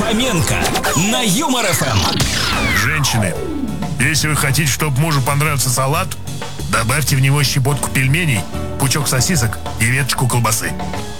Фоменко на Юмор ФМ. Женщины, если вы хотите, чтобы мужу понравился салат, добавьте в него щепотку пельменей, пучок сосисок и веточку колбасы.